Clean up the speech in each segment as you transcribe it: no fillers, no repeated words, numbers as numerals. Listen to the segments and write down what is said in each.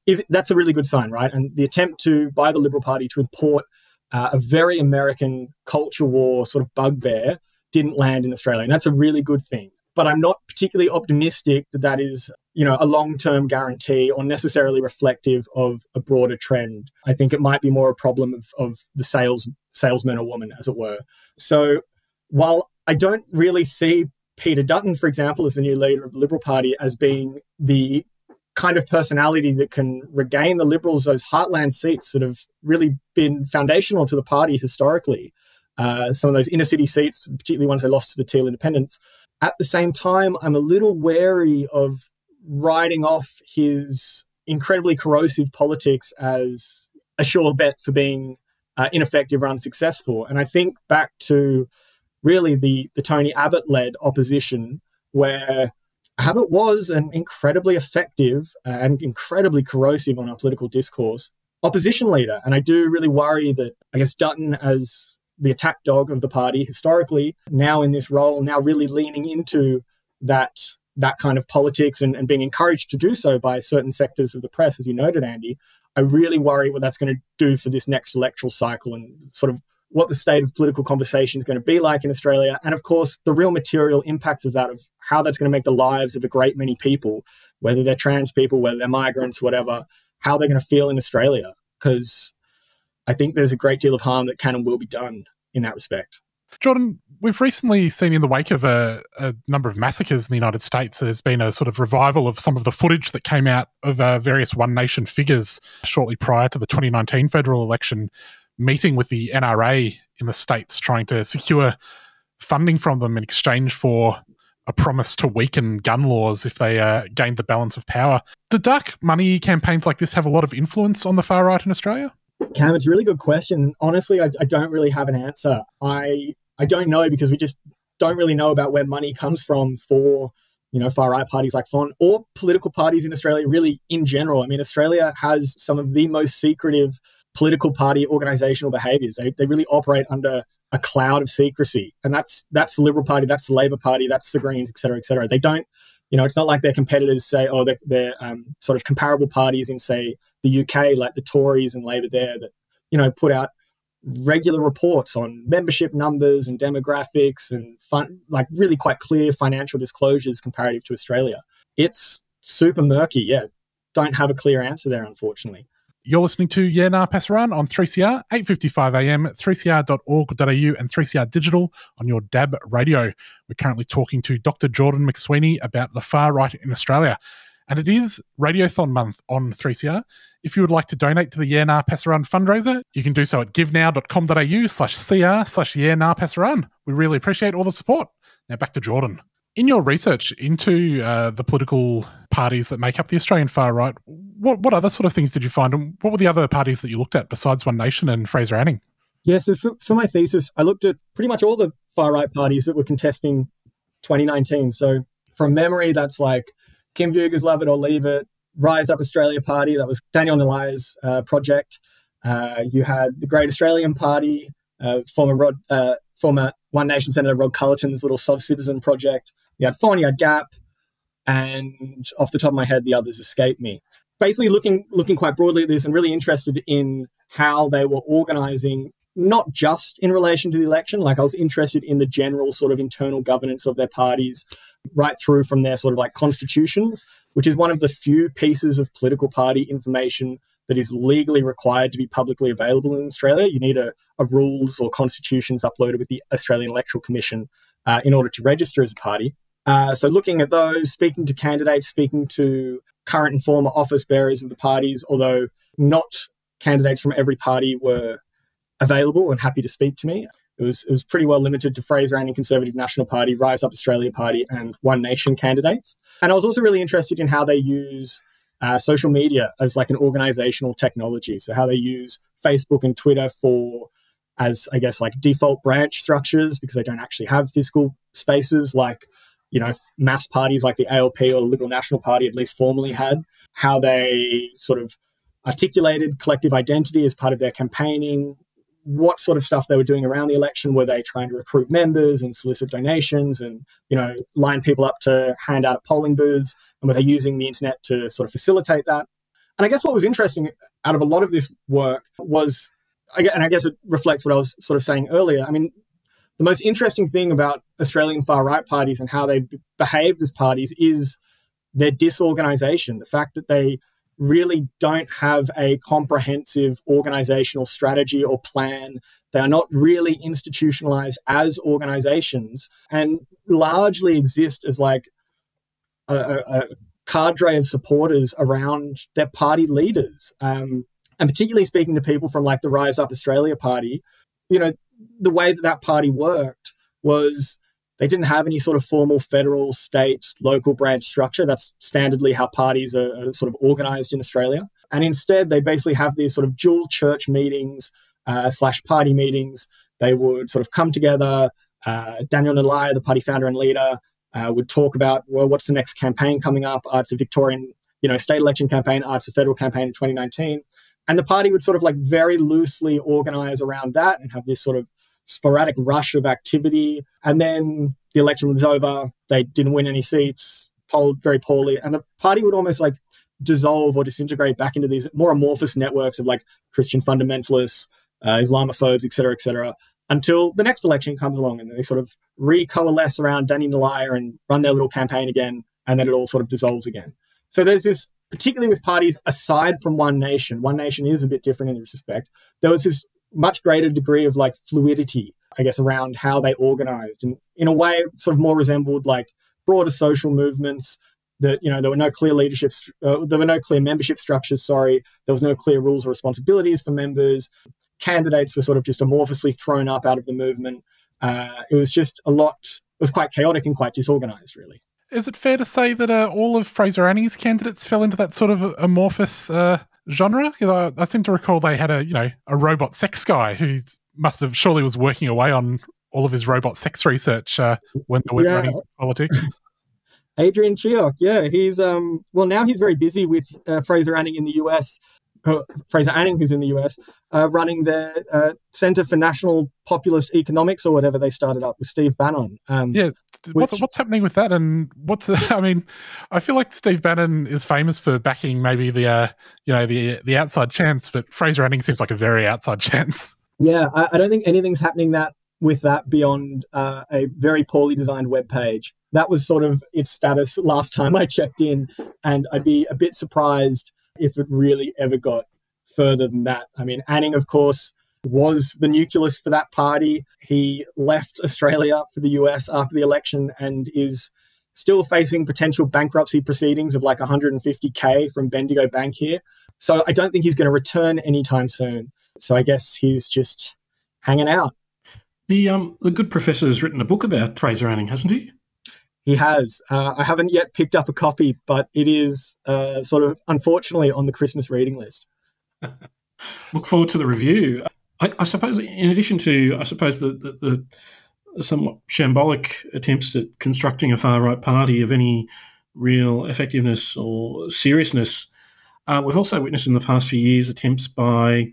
that's a really good sign, right? And the attempt by the Liberal Party to import a very American culture war sort of bugbear didn't land in Australia. And that's a really good thing. But I'm not particularly optimistic that that is, a long-term guarantee or necessarily reflective of a broader trend. I think it might be more a problem of the salesman or woman, as it were. So while I don't really see Peter Dutton, for example, as the new leader of the Liberal Party, as being the kind of personality that can regain the Liberals those heartland seats that have really been foundational to the party historically, some of those inner city seats, particularly ones they lost to the Teal Independents. At the same time, I'm a little wary of writing off his incredibly corrosive politics as a sure bet for being ineffective or unsuccessful. And I think back to really the Tony Abbott-led opposition, where Abbott was an incredibly effective and incredibly corrosive on our political discourse opposition leader. And I do really worry that, I guess, Dutton, as the attack dog of the party historically, now in this role, now really leaning into that kind of politics and being encouraged to do so by certain sectors of the press, as you noted, Andy. I really worry what that's going to do for this next electoral cycle and sort of what the state of political conversation is going to be like in Australia. And of course, the real material impacts of that, of how that's going to make the lives of a great many people, whether they're trans people, whether they're migrants, whatever, how they're going to feel in Australia. Because I think there's a great deal of harm that can and will be done in that respect. Jordan, we've recently seen in the wake of a number of massacres in the United States, there's been a sort of revival of some of the footage that came out of various One Nation figures shortly prior to the 2019 federal election, meeting with the NRA in the States, trying to secure funding from them in exchange for a promise to weaken gun laws if they gained the balance of power. Do dark money campaigns like this have a lot of influence on the far right in Australia? Cam, it's a really good question. Honestly, I don't really have an answer. I don't know, because we just don't really know about where money comes from for, far right parties like FON or political parties in Australia, really in general. I mean, Australia has some of the most secretive political party organisational behaviours. They really operate under a cloud of secrecy. And that's the Liberal Party, that's the Labor Party, that's the Greens, et cetera, et cetera. They don't, it's not like their competitors say, they're sort of comparable parties in, say, the UK, like the Tories and Labor there, that, put out regular reports on membership numbers and demographics and like really quite clear financial disclosures comparative to Australia. It's super murky. Yeah. Don't have a clear answer there, unfortunately. You're listening to Yeah Nah Pasaran on 3CR, 8:55 a.m, 3cr.org.au and 3CR Digital on your DAB radio. We're currently talking to Dr. Jordan McSweeney about the far right in Australia. And it is Radiothon month on 3CR. If you would like to donate to the Yeah Nah Pasaran fundraiser, you can do so at givenow.com.au/cr/Yeah Nah Pasaran. We really appreciate all the support. Now back to Jordan. In your research into the political parties that make up the Australian far right, what other sort of things did you find? And what were the other parties that you looked at besides One Nation and Fraser Anning? Yeah, so for my thesis, I looked at pretty much all the far right parties that were contesting 2019. So from memory, that's like Kim Vuga's Love It or Leave It, Rise Up Australia Party, that was Daniel Nalaya's project. You had the Great Australian Party, former One Nation Senator Rod Culleton's little Sov-Citizen project. You had FON, you had GAP, and off the top of my head, the others escape me. Basically looking quite broadly at this and really interested in how they were organising, not just in relation to the election. Like, I was interested in the general sort of internal governance of their parties, right through from their sort of like constitutions, which is one of the few pieces of political party information that is legally required to be publicly available in Australia. You need a rules or constitutions uploaded with the Australian Electoral Commission in order to register as a party. So looking at those, speaking to candidates, speaking to current and former office bearers of the parties, although not candidates from every party were available and happy to speak to me. It was pretty well limited to Fraser Anning Conservative National Party, Rise Up Australia Party and One Nation candidates. And I was also really interested in how they use social media as like an organizational technology. So how they use Facebook and Twitter as, I guess, like default branch structures, because they don't actually have physical spaces like, mass parties like the ALP or the Liberal National Party at least formally had. How they sort of articulated collective identity as part of their campaigning, what sort of stuff they were doing around the election. Were they trying to recruit members and solicit donations and, line people up to hand out at polling booths? And were they using the internet to sort of facilitate that? And I guess what was interesting out of a lot of this work was, and I guess it reflects what I was sort of saying earlier. I mean, the most interesting thing about Australian far-right parties and how they've behaved as parties is their disorganisation, the fact that they really don't have a comprehensive organisational strategy or plan. They are not really institutionalised as organisations and largely exist as like a cadre of supporters around their party leaders. And particularly speaking to people from like the Rise Up Australia party, you know, the way that party worked was they didn't have any sort of formal federal, state, local branch structure. That's standardly how parties are sort of organised in Australia. And instead, they basically have these sort of dual church meetings / party meetings. They would sort of come together. Daniel Nalaya, the party founder and leader, would talk about, well, what's the next campaign coming up? It's a Victorian, state election campaign. It's a federal campaign in 2019. And the party would sort of like very loosely organise around that and have this sort of sporadic rush of activity. And then the election was over. They didn't win any seats, polled very poorly. And the party would almost like dissolve or disintegrate back into these more amorphous networks of like Christian fundamentalists, Islamophobes, et cetera, until the next election comes along and they sort of recoalesce around Danny Nalaya and run their little campaign again. And then it all sort of dissolves again. So there's this, particularly with parties aside from One Nation is a bit different in this respect. There was this much greater degree of like fluidity, I guess, around how they organized. And in a way, it sort of more resembled like broader social movements that, there were no clear leaderships, there were no clear membership structures, There was no clear rules or responsibilities for members. Candidates were sort of just amorphously thrown up out of the movement. It was just it was quite chaotic and quite disorganized, really. Is it fair to say that all of Fraser Anning's candidates fell into that sort of amorphous genre? I seem to recall they had a robot sex guy who surely was working away on all of his robot sex research when they were running for politics. Adrian Chioc, he's now he's very busy with Fraser Anning in the US. Fraser Anning, who's in the US, running the Centre for National Populist Economics or whatever they started up with Steve Bannon. What's happening with that? And I feel like Steve Bannon is famous for backing maybe the outside chance, but Fraser Anning seems like a very outside chance. Yeah, I don't think anything's happening with that beyond a very poorly designed webpage. That was sort of its status last time I checked in, and I'd be a bit surprised if it really ever got further than that. I mean, Anning, of course, was the nucleus for that party. He left Australia for the US after the election and is still facing potential bankruptcy proceedings of like 150K from Bendigo Bank here. So I don't think he's going to return anytime soon. So I guess he's just hanging out. The good professor has written a book about Fraser Anning, hasn't he? He has. I haven't yet picked up a copy, but it is sort of, unfortunately, on the Christmas reading list. Look forward to the review. I suppose, in addition to, the somewhat shambolic attempts at constructing a far-right party of any real effectiveness or seriousness, we've also witnessed in the past few years attempts by,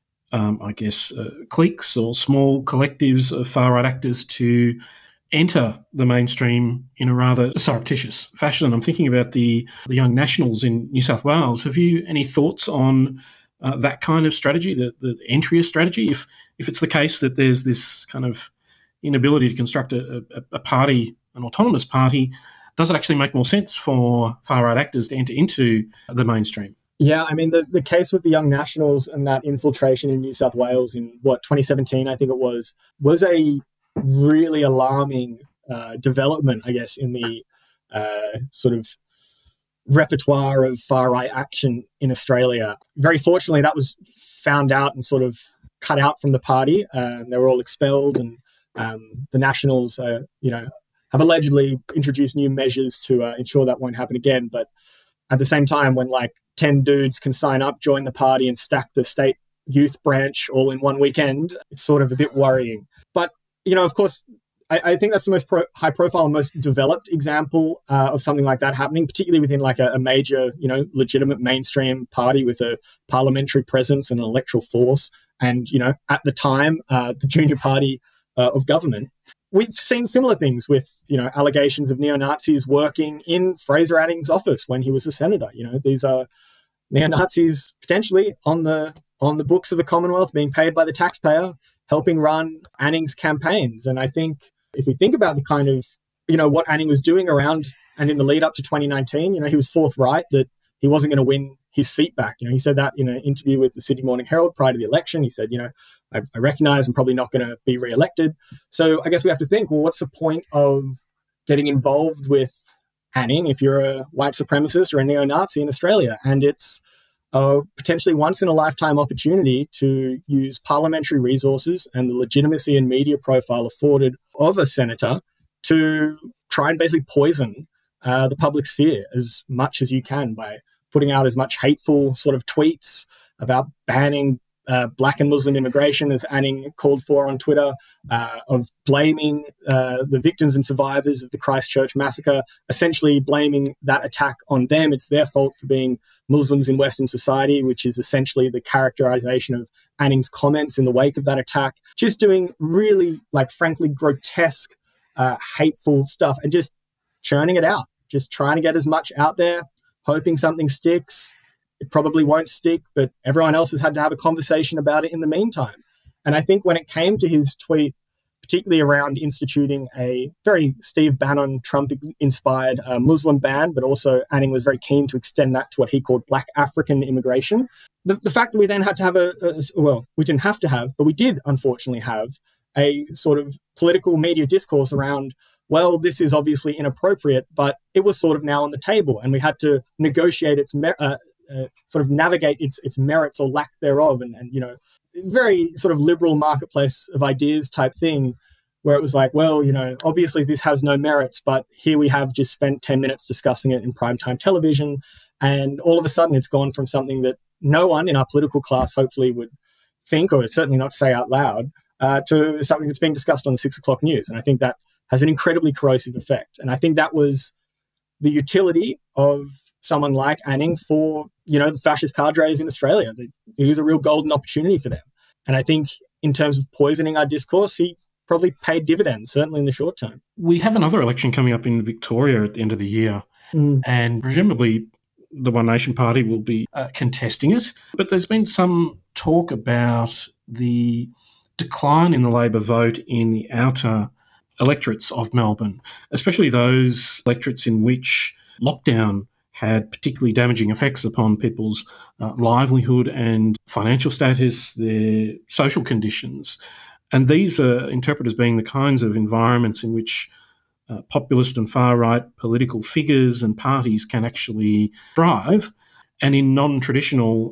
cliques or small collectives of far-right actors to enter the mainstream in a rather surreptitious fashion. I'm thinking about the Young Nationals in New South Wales. Have you any thoughts on that kind of strategy, the entryist strategy? If it's the case that there's this kind of inability to construct a party, an autonomous party, does it actually make more sense for far-right actors to enter into the mainstream? Yeah, I mean, the case with the Young Nationals and that infiltration in New South Wales in, 2017, I think it was a really alarming development, I guess, in the sort of repertoire of far-right action in Australia. Very fortunately, that was found out and sort of cut out from the party. They were all expelled, and the Nationals, have allegedly introduced new measures to ensure that won't happen again. But at the same time, when like 10 dudes can sign up, join the party, and stack the state youth branch all in one weekend, it's sort of a bit worrying. But of course, I think that's the most high-profile and most developed example of something like that happening, particularly within like a major, legitimate mainstream party with a parliamentary presence and an electoral force. And, at the time, the junior party of government. We've seen similar things with, allegations of neo-Nazis working in Fraser Anning's office when he was a senator. These are neo-Nazis potentially on the books of the Commonwealth, being paid by the taxpayer, helping run Anning's campaigns. And I think if we think about the kind of, what Anning was doing around and in the lead up to 2019, he was forthright that he wasn't going to win his seat back. He said that in an interview with the Sydney Morning Herald prior to the election. He said, I recognise I'm probably not going to be re-elected. So I guess we have to think, well, what's the point of getting involved with Anning if you're a white supremacist or a neo-Nazi in Australia? And it's a potentially once-in-a-lifetime opportunity to use parliamentary resources and the legitimacy and media profile afforded of a senator to try and basically poison the public sphere as much as you can by putting out as much hateful sort of tweets about banning Black and Muslim immigration, as Anning called for on Twitter, of blaming the victims and survivors of the Christchurch massacre, essentially blaming that attack on them. It's their fault for being Muslims in Western society, which is essentially the characterization of Anning's comments in the wake of that attack. Just doing really, frankly, grotesque, hateful stuff and just churning it out, just trying to get as much out there, hoping something sticks. It probably won't stick, but everyone else has had to have a conversation about it in the meantime. And I think when it came to his tweet, particularly around instituting a very Steve Bannon, Trump-inspired Muslim ban, but also Anning was very keen to extend that to what he called Black African immigration. The fact that we then had to have we didn't have to have, but we did unfortunately have a sort of political media discourse around, well, this is obviously inappropriate, but it was sort of now on the table, and we had to negotiate its sort of navigate its merits or lack thereof, and very sort of liberal marketplace of ideas type thing, where it was like, well, obviously this has no merits, but here we have just spent 10 minutes discussing it in primetime television, and all of a sudden it's gone from something that no one in our political class hopefully would think, or certainly not say out loud, to something that's being discussed on the 6 o'clock news. And I think that has an incredibly corrosive effect. And I think that was the utility of someone like Anning for, the fascist cadres in Australia. It was a real golden opportunity for them. And I think in terms of poisoning our discourse, he probably paid dividends, certainly in the short term. We have another election coming up in Victoria at the end of the year, and presumably the One Nation Party will be contesting it. But there's been some talk about the decline in the Labor vote in the outer electorates of Melbourne, especially those electorates in which lockdown had particularly damaging effects upon people's livelihood and financial status, their social conditions. And these are interpreted as being the kinds of environments in which populist and far-right political figures and parties can actually thrive, and in non-traditional,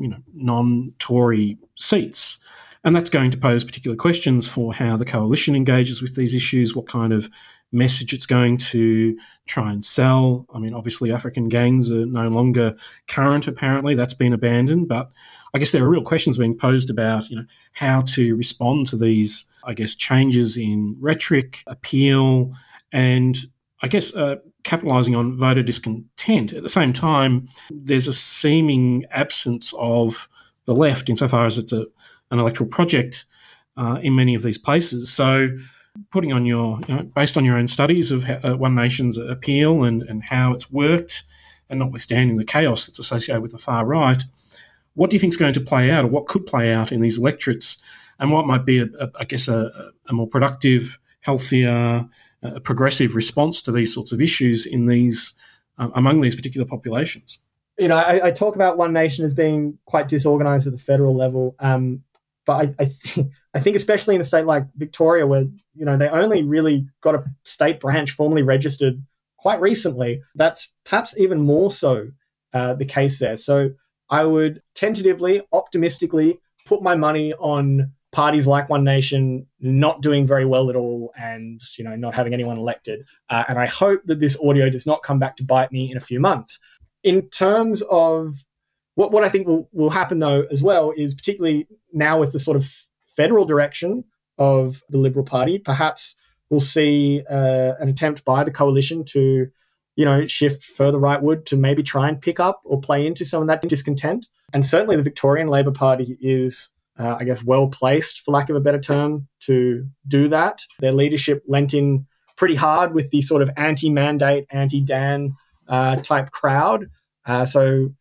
non-Tory seats. And that's going to pose particular questions for how the coalition engages with these issues, what kind of message it's going to try and sell. I mean, obviously African gangs are no longer current, apparently. That's been abandoned. But I guess there are real questions being posed about, how to respond to these, changes in rhetoric, appeal, and capitalising on voter discontent. At the same time, there's a seeming absence of the left insofar as it's an electoral project in many of these places. So putting on your, based on your own studies of One Nation's appeal and how it's worked, and notwithstanding the chaos that's associated with the far right, what do you think is going to play out, or what could play out in these electorates, and what might be, a more productive, healthier, progressive response to these sorts of issues in these among these particular populations? I talk about One Nation as being quite disorganised at the federal level, but I think especially in a state like Victoria, where they only really got a state branch formally registered quite recently, that's perhaps even more so the case there. So I would tentatively, optimistically put my money on parties like One Nation not doing very well at all, and not having anyone elected. And I hope that this audio does not come back to bite me in a few months. In terms of what I think will happen, though, as well, is particularly now with the sort of federal direction of the Liberal Party, perhaps we'll see an attempt by the coalition to, shift further rightward to maybe try and pick up or play into some of that discontent. And certainly the Victorian Labor Party is, well placed, for lack of a better term, to do that. Their leadership lent in pretty hard with the sort of anti-mandate, anti-Dan type crowd. So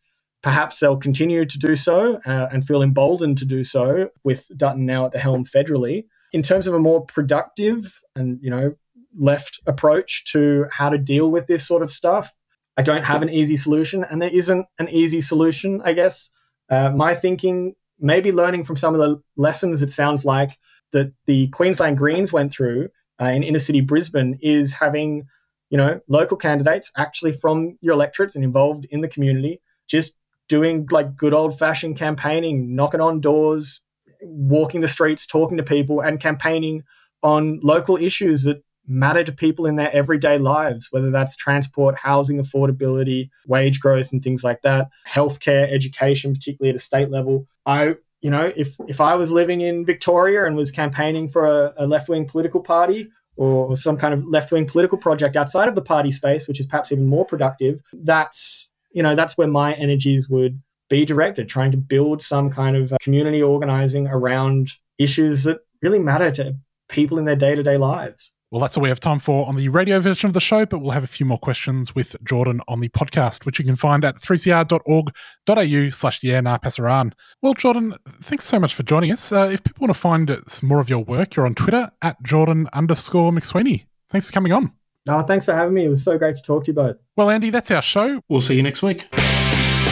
Perhaps they'll continue to do so and feel emboldened to do so with Dutton now at the helm federally. In terms of a more productive and, left approach to how to deal with this sort of stuff, I don't have an easy solution, and there isn't an easy solution, I guess. My thinking, maybe learning from some of the lessons it sounds like that the Queensland Greens went through in inner city Brisbane, is having, local candidates actually from your electorates and involved in the community, just doing like good old-fashioned campaigning, knocking on doors, walking the streets, talking to people, and campaigning on local issues that matter to people in their everyday lives, whether that's transport, housing affordability, wage growth, and things like that, healthcare, education, particularly at a state level. If I was living in Victoria and was campaigning for a left-wing political party or some kind of left-wing political project outside of the party space, which is perhaps even more productive, that's where my energies would be directed, trying to build some kind of community organizing around issues that really matter to people in their day-to-day lives. Well, that's all we have time for on the radio version of the show, but we'll have a few more questions with Jordan on the podcast, which you can find at 3cr.org.au/Passaran. Well, Jordan, thanks so much for joining us. If people want to find some more of your work, you're on Twitter at Jordan_McSweeney. Thanks for coming on. Oh, thanks for having me. It was so great to talk to you both. Well, Andy, that's our show. We'll see you next week.